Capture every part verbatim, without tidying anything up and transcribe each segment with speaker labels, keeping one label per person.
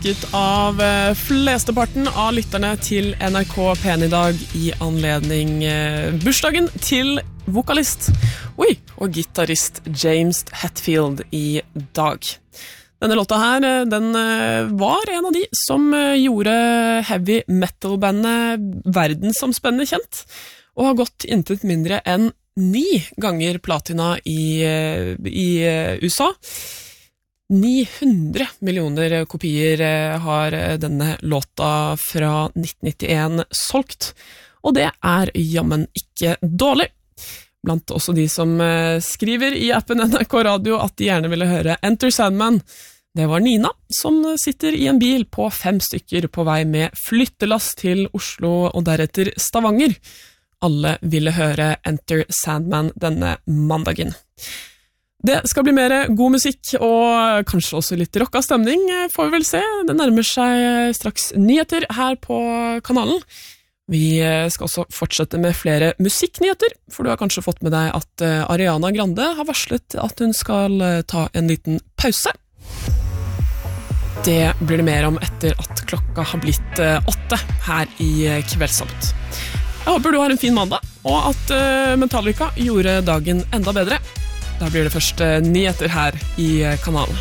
Speaker 1: ønsket av flesteparten av lytterne til N R K P en i dag i anledning bursdagen til vokalist oi, og gitarist James Hetfield i dag. Denne låta her, den var en av de som gjorde heavy metal-bandet verdensomspennende kjent, og har gått intet mindre enn ni ganger platina i, i U S A. ni hundre millioner kopier har denne låta fra nitten nittien solgt, og det er jammen ikke dårlig. Blant også de som skriver i appen N R K Radio at de gjerne ville høre Enter Sandman. Det var Nina, som sitter i en bil på fem stykker på vei med flyttelass til Oslo og deretter Stavanger. Alle ville høre Enter Sandman denne mandagen. Det skal bli mer god musikk og kanskje også litt rocka stemning, får vi vel se. Det nærmer seg straks nyheter her på kanalen. Vi skal også fortsette med flere musikknyheter, for du har kanskje fått med deg at Ariana Grande har varslet at hun skal ta en liten pause. Det blir det mer om etter at klokka har blitt åtte her i Kveldsomt. Jeg håper du har en fin mandag, og at Metallica gjorde dagen enda bedre. Da blir det først nyheter her i kanalen.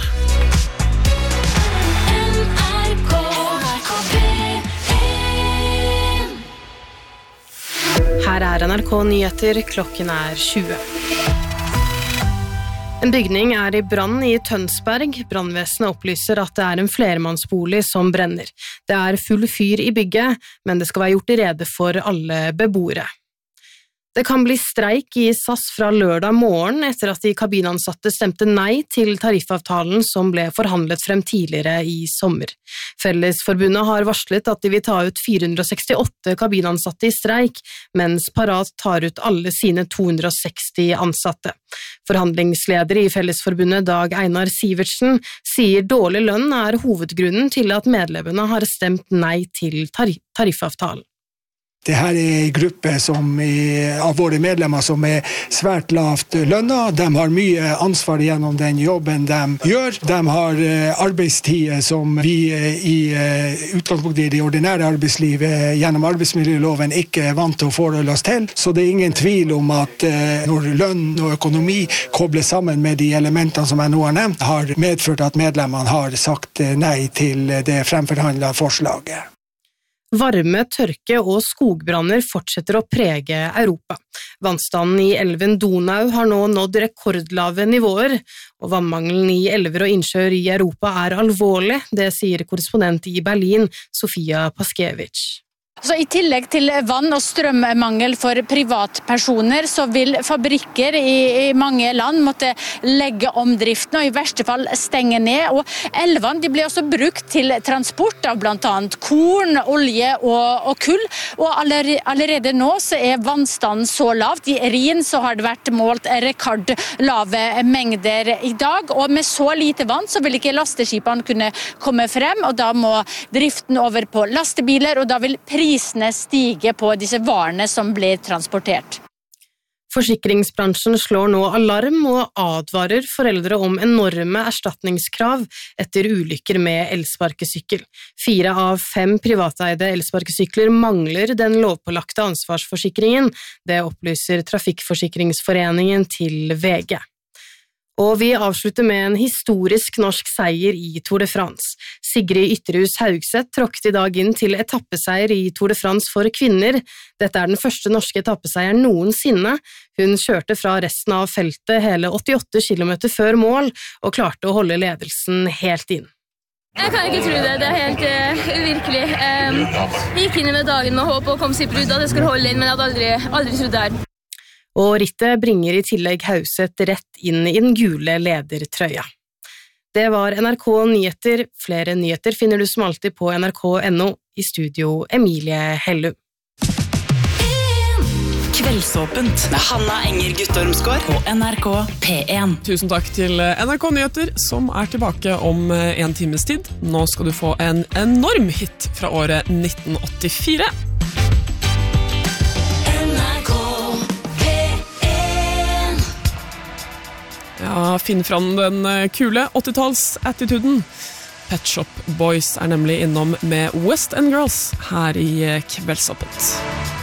Speaker 2: Her er N R K Nyheter, klokken er tjue. En bygning er i brann i Tønsberg. Brannvesenet opplyser at det er en flermannsbolig som brenner. Det er full fyr i bygget, men det skal være gjort i rede for alle beboere. Det kan bli streik i S A S fra lørdag morgen etter at de kabinansatte stemte nei til tariffavtalen som ble forhandlet frem tidligere i sommer. Fellesforbundet har varslet at de vil ta ut fire hundre sekstiåtte kabinansatte i streik, mens Parat tar ut alle sine to hundre seksti ansatte. Forhandlingsleder i Fellesforbundet Dag Einar Sivertsen sier dårlig lønn er hovedgrunnen til at medlemmene har stemt nei til tar- tariffavtalen.
Speaker 3: Det her er en gruppe som er, av våre medlemmer som er svært lavt lønnet. De har mye ansvar gjennom den jobben de gjør. De har arbeidstider som vi i utgangspunktet i det ordinære arbeidslivet gjennom arbeidsmiljøloven ikke er vant til å forholde oss til. Så det er ingen tvil om at når lønn og økonomi kobles sammen med de elementene som jeg nå har nevnt, har medført at medlemmene har sagt nei til det fremforhandlede forslaget.
Speaker 2: Varme, tørke og skogbranner fortsetter å prege Europa. Vannstanden i elven Donau har nå nådd rekordlave nivåer, og vannmangelen i elver og innsjøer i Europa er alvorlig, det sier korrespondent i Berlin, Sofia Paskevich.
Speaker 4: Så I tillegg til vann- og strømmangel for privatpersoner, så vil fabrikker i, i mange land måtte legge om driften og i verste fall stenge ned. Og elvene de blir også brukt til transport av blant annet korn, olje og, og kull. Og allerede, allerede nå så er vannstanden så lavt. I Rhin så har det vært målt rekordlave mengder i dag. Og med så lite vann så vil ikke lasteskipene kunne komme frem, og da må driften over på lastebiler, og da vil prisen prisene stiger på disse varene som blir transportert.
Speaker 2: Forsikringsbransjen slår nå alarm og advarer foreldre om enorme erstatningskrav etter ulykker med elsparkesykkel. Fire av fem privateide elsparkesykler mangler den lovpålagte ansvarsforsikringen. Det opplyser Trafikkforsikringsforeningen til V G. Og vi avslutter med en historisk norsk seier i Tour de France. Sigrid Ytterhus Haugseth tråkket i dag inn til etappeseier i Tour de France for kvinner. Dette er den første norske etappeseieren noensinne. Hun kjørte fra resten av feltet hele åttiåtte kilometer før mål, og klarte å holde ledelsen helt inn.
Speaker 5: Jeg kan ikke tro det, det er helt uh, uvirkelig. Um, jeg gikk inn med dagen med håp og kom sikkert ut at jeg skulle holde inn, men jeg hadde aldri, aldri trodd det her.
Speaker 2: Og rittet bringer i tillegg Haugseth rett inn i den gule ledertrøya. Det var N R K Nyheter. Flere nyheter finner du som alltid på N R K punktum N O. I studio Emilie Hellum.
Speaker 6: Kveldsåpent med Hanna Enger Guttormsgaard og N R K P en.
Speaker 1: Tusen takk til N R K Nyheter, som er tilbake om en times tid. Nå skal du få en enorm hit fra året nitten åttifire. Ja, finn fram den kule åttitalls-attituden. Pet Shop Boys er nemlig innom med West End Girls her i Kveldsåpent.